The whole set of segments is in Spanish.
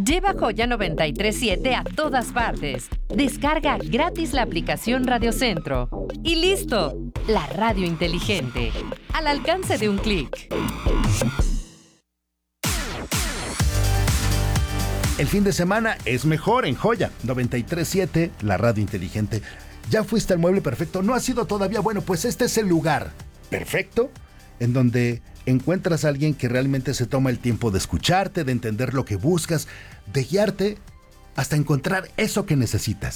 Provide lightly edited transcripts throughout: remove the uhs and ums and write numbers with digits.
Lleva Joya 93.7 a todas partes. Descarga gratis la aplicación Radio Centro. Y listo, la radio inteligente, al alcance de un clic. El fin de semana es mejor en Joya 93.7, la radio inteligente. ¿Ya fuiste al mueble perfecto? ¿No ha sido todavía? Bueno, pues este es el lugar perfecto en donde encuentras a alguien que realmente se toma el tiempo de escucharte, de entender lo que buscas, de guiarte hasta encontrar eso que necesitas.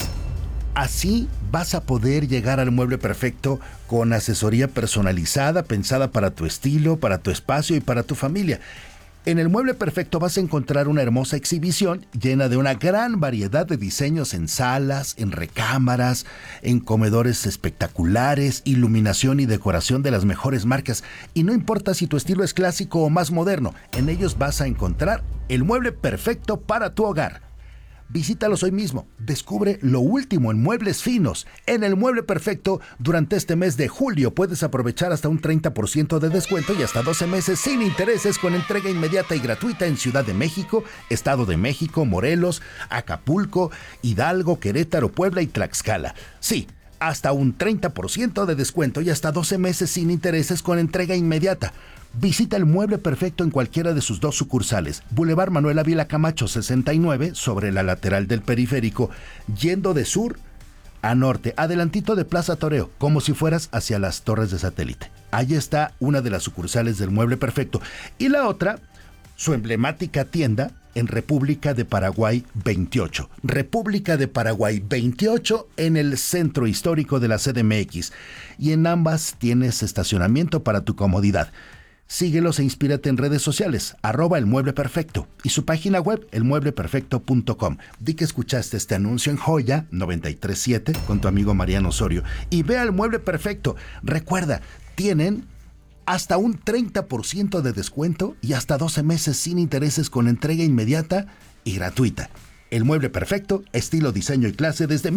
Así vas a poder llegar al mueble perfecto con asesoría personalizada, pensada para tu estilo, para tu espacio y para tu familia. En el Mueble Perfecto vas a encontrar una hermosa exhibición llena de una gran variedad de diseños en salas, en recámaras, en comedores espectaculares, iluminación y decoración de las mejores marcas. Y no importa si tu estilo es clásico o más moderno, en ellos vas a encontrar el mueble perfecto para tu hogar. Visítalos hoy mismo. Descubre lo último en muebles finos. En el Mueble Perfecto, durante este mes de julio puedes aprovechar hasta un 30% de descuento y hasta 12 meses sin intereses con entrega inmediata y gratuita en Ciudad de México, Estado de México, Morelos, Acapulco, Hidalgo, Querétaro, Puebla y Tlaxcala. Sí, hasta un 30% de descuento y hasta 12 meses sin intereses con entrega inmediata. Visita el Mueble Perfecto en cualquiera de sus dos sucursales. Boulevard Manuel Ávila Camacho 69, sobre la lateral del periférico, yendo de sur a norte, adelantito de Plaza Toreo, como si fueras hacia las Torres de Satélite. Ahí está una de las sucursales del Mueble Perfecto. Y la otra, su emblemática tienda en República de Paraguay 28. República de Paraguay 28 en el centro histórico de la CDMX. Y en ambas tienes estacionamiento para tu comodidad. Síguelos e inspírate en redes sociales, @El Mueble Perfecto, y su página web, elmuebleperfecto.com. Di que escuchaste este anuncio en Joya 93.7 con tu amigo Mariano Osorio y ve al Mueble Perfecto. Recuerda, tienen hasta un 30% de descuento y hasta 12 meses sin intereses con entrega inmediata y gratuita. El Mueble Perfecto, estilo, diseño y clase desde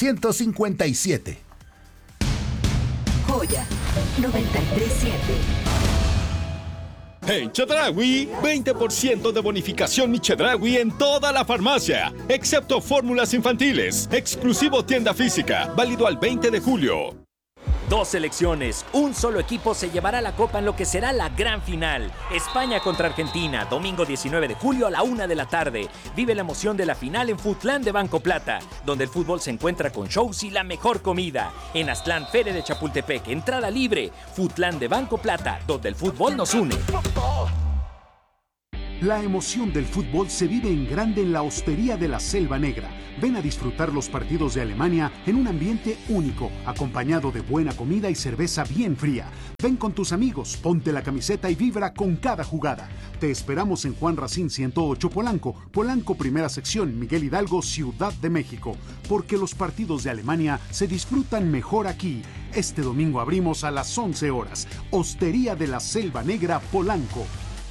1957. Joya 93.7. En Chedraui, 20% de bonificación Mi Chedraui en toda la farmacia, excepto fórmulas infantiles. Exclusivo tienda física, válido al 20 de julio. 2 selecciones, un solo equipo se llevará la copa en lo que será la gran final. España contra Argentina, domingo 19 de julio a la 1 de la tarde. Vive la emoción de la final en Futlán de Banco Plata, donde el fútbol se encuentra con shows y la mejor comida. En Aztlán, Feria de Chapultepec, entrada libre. Futlán de Banco Plata, donde el fútbol nos une. La emoción del fútbol se vive en grande en la Hostería de la Selva Negra. Ven a disfrutar los partidos de Alemania en un ambiente único, acompañado de buena comida y cerveza bien fría. Ven con tus amigos, ponte la camiseta y vibra con cada jugada. Te esperamos en Juan Racine 108 Polanco, primera sección, Miguel Hidalgo, Ciudad de México. Porque los partidos de Alemania se disfrutan mejor aquí. Este domingo abrimos a las 11 horas. Hostería de la Selva Negra, Polanco.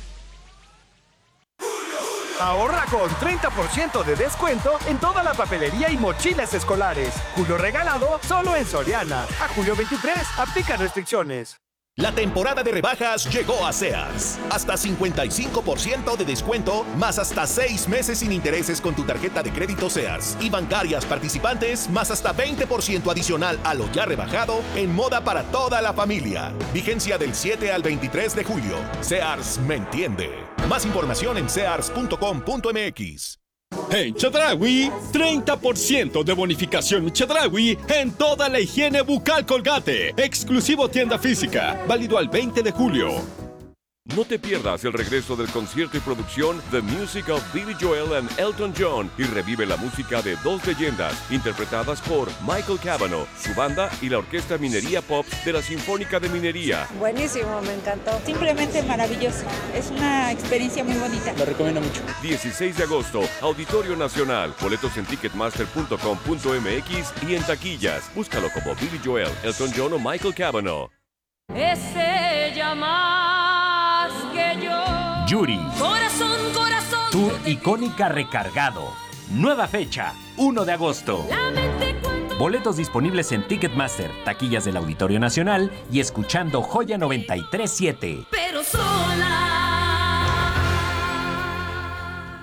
Ahorra con 30% de descuento en toda la papelería y mochilas escolares. Julio regalado solo en Soriana. A julio 23, aplica restricciones. La temporada de rebajas llegó a Sears. Hasta 55% de descuento, más hasta 6 meses sin intereses con tu tarjeta de crédito Sears. Y bancarias participantes, más hasta 20% adicional a lo ya rebajado en moda para toda la familia. Vigencia del 7 al 23 de julio. Sears me entiende. Más información en sears.com.mx. En Chedraui, 30% de bonificación Mi Chedraui en toda la higiene bucal Colgate. Exclusivo tienda física, válido al 20 de julio. No te pierdas el regreso del concierto y producción The Music of Billy Joel and Elton John y revive la música de dos leyendas interpretadas por Michael Cavanaugh, su banda y la Orquesta Minería Pop de la Sinfónica de Minería. Buenísimo, me encantó. Simplemente maravilloso. Es una experiencia muy bonita. Lo recomiendo mucho. 16 de agosto, Auditorio Nacional. Boletos en ticketmaster.com.mx y en taquillas. Búscalo como Billy Joel, Elton John o Michael Cavanaugh. Es ella más que yo. Yuri. Corazón, corazón. Tour icónica recargado. Nueva fecha, 1 de agosto. Boletos disponibles en Ticketmaster, taquillas del Auditorio Nacional y escuchando Joya 93.7. Pero sola.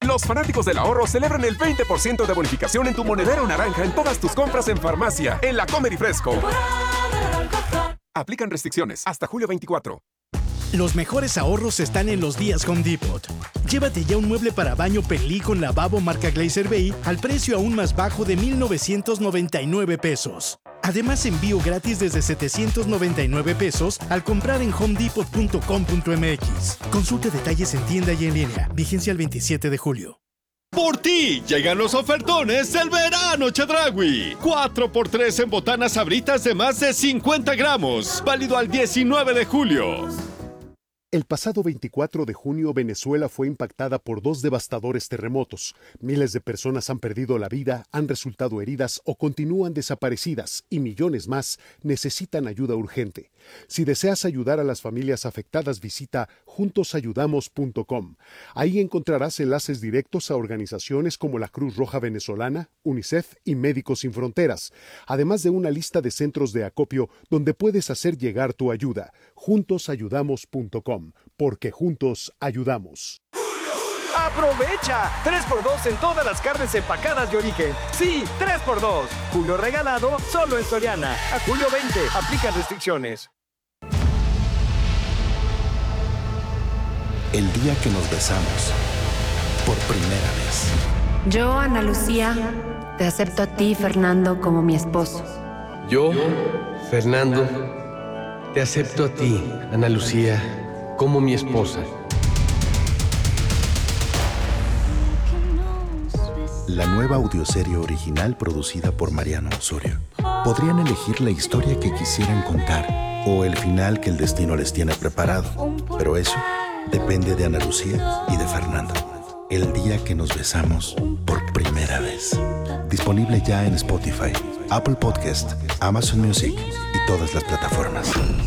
Los fanáticos del ahorro celebran el 20% de bonificación en tu monedero naranja en todas tus compras en farmacia, en La Comer y Fresco. Aplican restricciones hasta julio 24. Los mejores ahorros están en los días Home Depot. Llévate ya un mueble para baño Pelí con lavabo marca Glazer Bay al precio aún más bajo de $1,999. Además, envío gratis desde $799 al comprar en homedepot.com.mx. Consulte detalles en tienda y en línea. Vigencia el 27 de julio. Por ti llegan los ofertones del verano Chedraui. 4x3 en botanas Sabritas de más de 50 gramos. Válido al 19 de julio. El pasado 24 de junio, Venezuela fue impactada por 2 devastadores terremotos. Miles de personas han perdido la vida, han resultado heridas o continúan desaparecidas y millones más necesitan ayuda urgente. Si deseas ayudar a las familias afectadas, visita juntosayudamos.com. Ahí encontrarás enlaces directos a organizaciones como la Cruz Roja Venezolana, UNICEF y Médicos Sin Fronteras, además de una lista de centros de acopio donde puedes hacer llegar tu ayuda. Juntosayudamos.com. Porque juntos ayudamos. ¡Aprovecha! 3x2 en todas las carnes empacadas de origen. Sí, 3x2. Julio regalado solo en Soriana. A julio 20. Aplican restricciones. El día que nos besamos. Por primera vez. Yo, Ana Lucía, te acepto a ti, Fernando, como mi esposo. Yo, Fernando, te acepto a ti, Ana Lucía, como mi esposa. La nueva audioserie original producida por Mariano Osorio. Podrían elegir la historia que quisieran contar o el final que el destino les tiene preparado, pero eso depende de Ana Lucía y de Fernando. El día que nos besamos por primera vez. Disponible ya en Spotify, Apple Podcast, Amazon Music y todas las plataformas.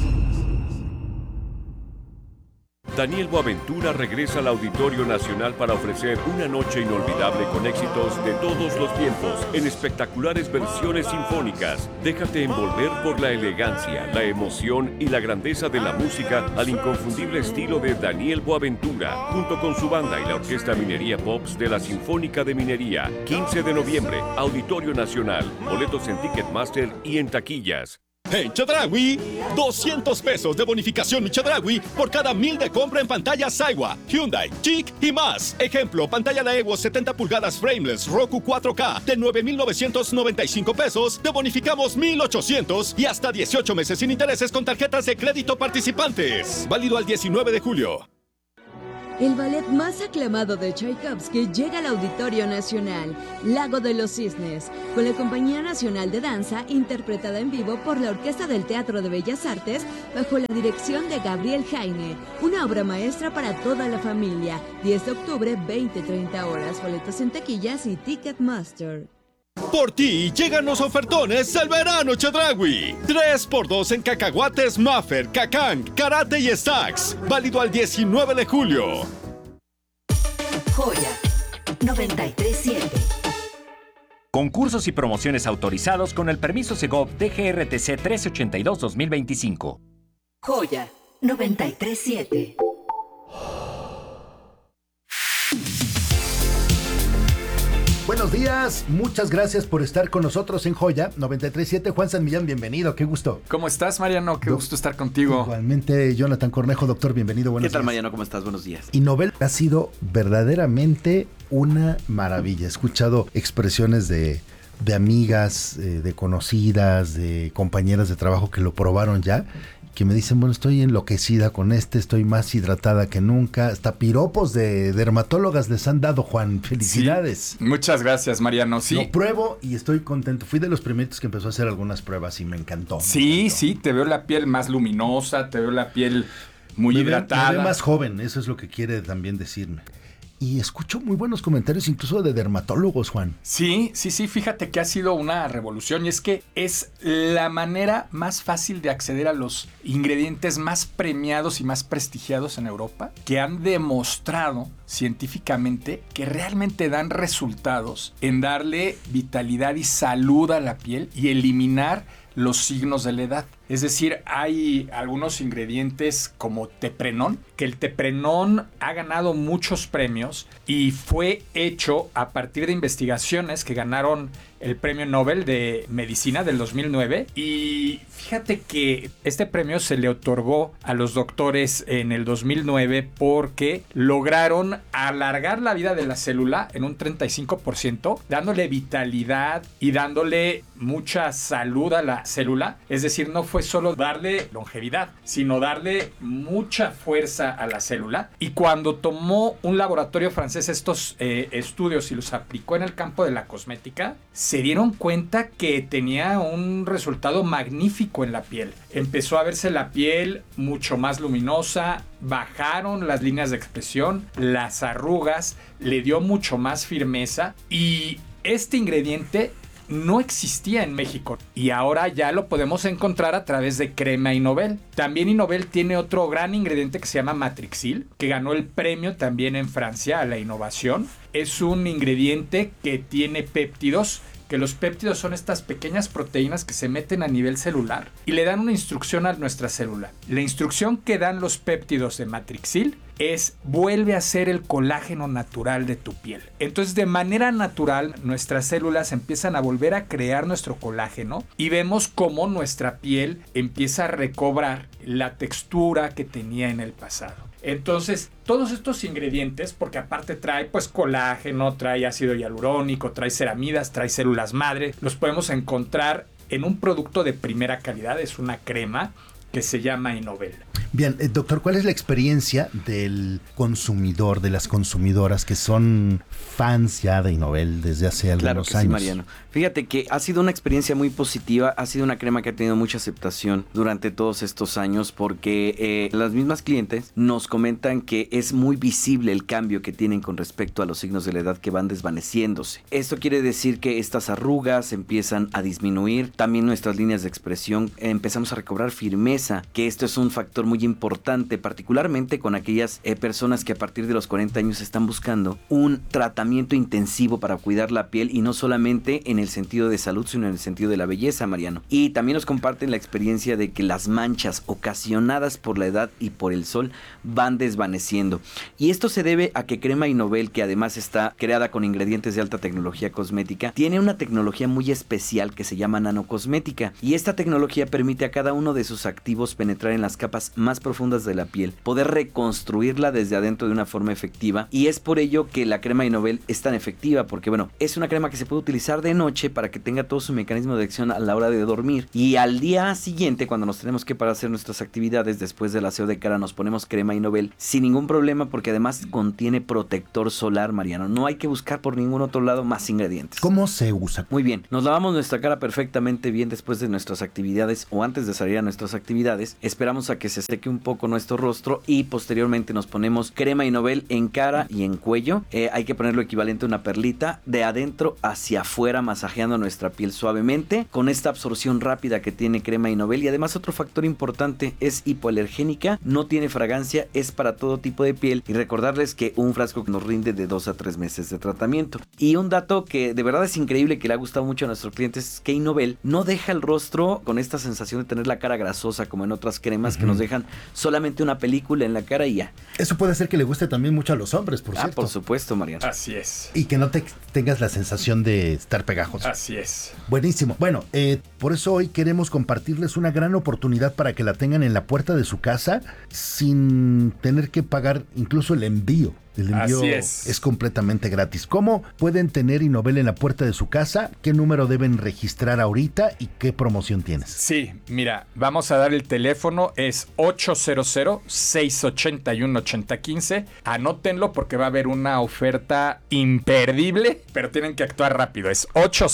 Daniel Boaventura regresa al Auditorio Nacional para ofrecer una noche inolvidable con éxitos de todos los tiempos en espectaculares versiones sinfónicas. Déjate envolver por la elegancia, la emoción y la grandeza de la música al inconfundible estilo de Daniel Boaventura, junto con su banda y la Orquesta Minería Pops de la Sinfónica de Minería. 15 de noviembre, Auditorio Nacional. Boletos en Ticketmaster y en taquillas. En Chedraui, 200 pesos de bonificación Mi Chedraui por cada 1,000 de compra en pantallas Saiwa, Hyundai, Chic y más. Ejemplo, pantalla Daewoo 70 pulgadas frameless Roku 4K de 9,995 pesos, te bonificamos 1,800 y hasta 18 meses sin intereses con tarjetas de crédito participantes. Válido al 19 de julio. El ballet más aclamado de Tchaikovsky llega al Auditorio Nacional, Lago de los Cisnes, con la Compañía Nacional de Danza, interpretada en vivo por la Orquesta del Teatro de Bellas Artes, bajo la dirección de Gabriel Jaime. Una obra maestra para toda la familia. 10 de octubre, 20-30 horas. Boletos en taquillas y Ticketmaster. Por ti llegan los ofertones del verano Chedraui. 3x2 en cacahuates Maffer, Cacán, Karate y Stacks. Válido al 19 de julio. Joya 93.7. Concursos y promociones autorizados con el permiso Segov DGRTC 1382-2025. Joya 93.7. Buenos días, muchas gracias por estar con nosotros en Joya 93.7. Juan San Millán, bienvenido, qué gusto. ¿Cómo estás, Mariano? Qué gusto estar contigo. Igualmente, Jonathan Cornejo, doctor, bienvenido, buenos días. ¿Qué tal, Mariano? ¿Cómo estás? Buenos días. Y Nobel ha sido verdaderamente una maravilla. He escuchado expresiones de amigas, de conocidas, de compañeras de trabajo que lo probaron ya, que me dicen, bueno, estoy enloquecida con estoy más hidratada que nunca. Hasta piropos de dermatólogas les han dado, Juan. Felicidades. Sí, muchas gracias, Mariano. Sí. Lo pruebo y estoy contento. Fui de los primeritos que empezó a hacer algunas pruebas y me encantó. Sí, te veo la piel más luminosa, te veo la piel muy hidratada. Me veo más joven, eso es lo que quiere también decirme. Y escucho muy buenos comentarios incluso de dermatólogos, Juan. Sí, fíjate que ha sido una revolución y es que es la manera más fácil de acceder a los ingredientes más premiados y más prestigiados en Europa, que han demostrado científicamente que realmente dan resultados en darle vitalidad y salud a la piel y eliminar los signos de la edad. Es decir, hay algunos ingredientes como teprenón, que el teprenón ha ganado muchos premios y fue hecho a partir de investigaciones que ganaron el Premio Nobel de Medicina del 2009. Y fíjate que este premio se le otorgó a los doctores en el 2009 porque lograron alargar la vida de la célula en un 35%, dándole vitalidad y dándole mucha salud a la célula. Es decir, no fue solo darle longevidad, sino darle mucha fuerza a la célula. Y cuando tomó un laboratorio francés estos estudios y los aplicó en el campo de la cosmética, se dieron cuenta que tenía un resultado magnífico en la piel. Empezó a verse la piel mucho más luminosa, bajaron las líneas de expresión, las arrugas, le dio mucho más firmeza y este ingrediente no existía en México y ahora ya lo podemos encontrar a través de Crema Innovel. También Innovel tiene otro gran ingrediente que se llama Matrixil, que ganó el premio también en Francia a la innovación. Es un ingrediente que tiene péptidos, que los péptidos son estas pequeñas proteínas que se meten a nivel celular y le dan una instrucción a nuestra célula. La instrucción que dan los péptidos de Matrixil es: vuelve a ser el colágeno natural de tu piel. Entonces, de manera natural, nuestras células empiezan a volver a crear nuestro colágeno y vemos cómo nuestra piel empieza a recobrar la textura que tenía en el pasado. Entonces, todos estos ingredientes, porque aparte trae pues colágeno, trae ácido hialurónico, trae ceramidas, trae células madre, los podemos encontrar en un producto de primera calidad. Es una crema que se llama Innovel. Bien, doctor, ¿cuál es la experiencia del consumidor, de las consumidoras que son fans ya de Innovel desde hace algunos años? Sí, Mariano. Fíjate que ha sido una experiencia muy positiva, ha sido una crema que ha tenido mucha aceptación durante todos estos años porque las mismas clientes nos comentan que es muy visible el cambio que tienen con respecto a los signos de la edad que van desvaneciéndose. Esto quiere decir que estas arrugas empiezan a disminuir, también nuestras líneas de expresión empezamos a recobrar firmeza, que esto es un factor muy importante, particularmente con aquellas personas que a partir de los 40 años están buscando un tratamiento intensivo para cuidar la piel y no solamente en el sentido de salud, sino en el sentido de la belleza, Mariano. Y también nos comparten la experiencia de que las manchas ocasionadas por la edad y por el sol van desvaneciendo. Y esto se debe a que Crema Innovel, que además está creada con ingredientes de alta tecnología cosmética, tiene una tecnología muy especial que se llama nanocosmética. Y esta tecnología permite a cada uno de sus activos penetrar en las capas más profundas de la piel, poder reconstruirla desde adentro de una forma efectiva. Y es por ello que la Crema Innovel es tan efectiva, porque bueno, es una crema que se puede utilizar de noche para que tenga todo su mecanismo de acción a la hora de dormir, y al día siguiente, cuando nos tenemos que parar a hacer nuestras actividades después del aseo de cara, nos ponemos Crema Innovel sin ningún problema, porque además contiene protector solar, Mariano. No hay que buscar por ningún otro lado más ingredientes. ¿Cómo se usa? Muy bien, nos lavamos nuestra cara perfectamente bien después de nuestras actividades o antes de salir a nuestras actividades. Esperamos a que se seque un poco nuestro rostro y posteriormente nos ponemos Crema Innovel en cara y en cuello. Hay que poner lo equivalente a una perlita de adentro hacia afuera, masajeando nuestra piel suavemente con esta absorción rápida que tiene Crema Innovel. Y además otro factor importante, es hipoalergénica, no tiene fragancia, es para todo tipo de piel, y recordarles que un frasco nos rinde de 2 a 3 meses de tratamiento. Y un dato que de verdad es increíble, que le ha gustado mucho a nuestros clientes, es que Innovel no deja el rostro con esta sensación de tener la cara grasosa como en otras cremas que nos dejan solamente una película en la cara y ya. Eso puede hacer que le guste también mucho a los hombres, por cierto. Por supuesto, Mariano. Así es. Y que no tengas la sensación de estar pegajoso. Así es. Buenísimo. Bueno, por eso hoy queremos compartirles una gran oportunidad para que la tengan en la puerta de su casa sin tener que pagar incluso el envío. El envío es completamente gratis. ¿Cómo pueden tener Innovel en la puerta de su casa? ¿Qué número deben registrar ahorita y qué promoción tienes? Sí, mira, vamos a dar el teléfono, es 800-681-8015. Anótenlo porque va a haber una oferta imperdible, pero tienen que actuar rápido. Es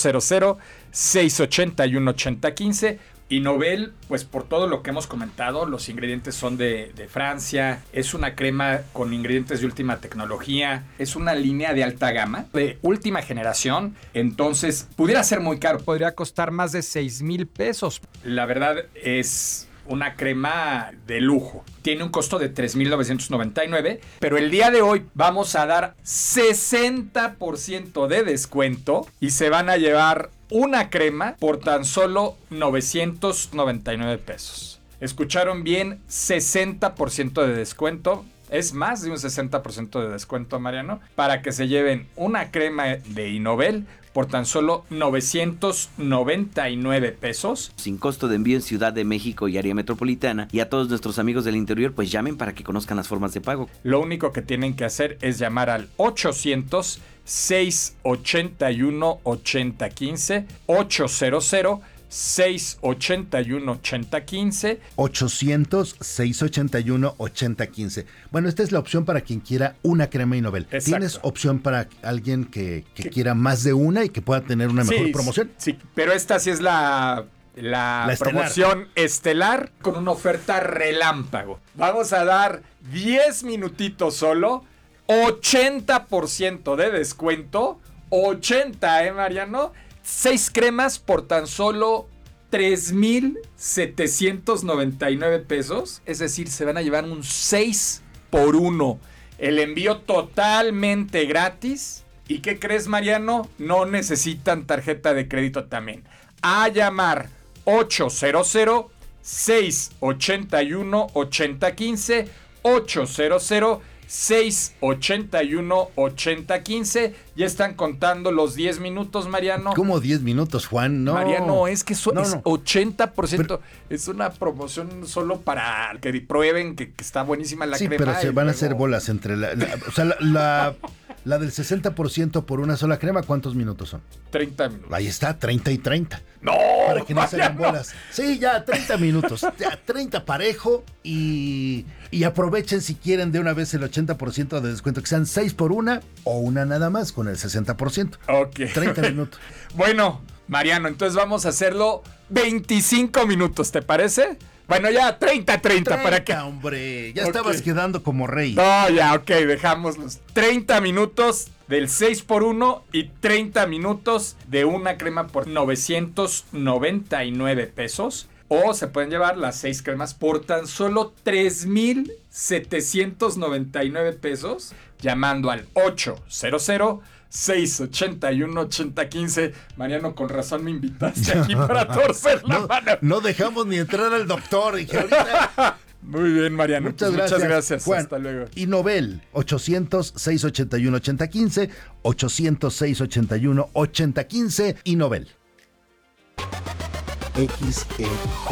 800-681-8015. Innovel, pues por todo lo que hemos comentado, los ingredientes son de Francia, es una crema con ingredientes de última tecnología, es una línea de alta gama, de última generación, entonces pudiera ser muy caro, podría costar más de 6,000 pesos. La verdad es una crema de lujo. Tiene un costo de 3,999, pero el día de hoy vamos a dar 60% de descuento y se van a llevar una crema por tan solo 999 pesos. Escucharon bien, 60% de descuento. Es más de un 60% de descuento, Mariano, para que se lleven una crema de Innovel por tan solo 999 pesos. Sin costo de envío en Ciudad de México y área metropolitana. Y a todos nuestros amigos del interior, pues llamen para que conozcan las formas de pago. Lo único que tienen que hacer es llamar al 800-681-8015, 800-681-8015. 800-681-8015. Bueno, esta es la opción para quien quiera una crema Innovel. Exacto. ¿Tienes opción para alguien que quiera más de una y que pueda tener una mejor promoción? Sí, pero esta sí es la promoción estelar con una oferta relámpago. Vamos a dar 10 minutitos solo, 80% de descuento, 80, Mariano. 6 cremas por tan solo 3,799 pesos. Es decir, se van a llevar un 6 por 1. El envío totalmente gratis. ¿Y qué crees, Mariano? No necesitan tarjeta de crédito también. A llamar 800-681-8015, 800-681-8015. Ya están contando los 10 minutos, Mariano. ¿Cómo 10 minutos, Juan? No. Mariano, es que es 80%. Pero, es una promoción solo para que prueben que está buenísima la crema. Sí, pero se van a hacer bolas entre la del 60% por una sola crema. ¿Cuántos minutos son? 30 minutos. Ahí está, 30 y 30. ¡No! Para que no se hagan bolas. Sí, ya 30 minutos. Ya 30 parejo. Y aprovechen si quieren de una vez el 80% de descuento. Que sean 6 por una o una nada más con el 60%. Ok. 30 minutos. Bueno, Mariano, entonces vamos a hacerlo 25 minutos, ¿te parece? Bueno, ya 30 para que... hombre, ya estabas quedando como rey. No, ya, ok, dejamos los 30 minutos del 6 por 1 y 30 minutos de una crema por 999 pesos. O se pueden llevar las 6 cremas por tan solo 3,799 pesos llamando al 800-681-8015. Mariano, con razón me invitaste aquí para torcer la mano. No dejamos ni entrar al doctor. Dije, ahorita... Muy bien, Mariano. Muchas gracias. Juan, hasta luego. Innovel, 800-681-8015, 800-681-8015, Innovel. XEJ.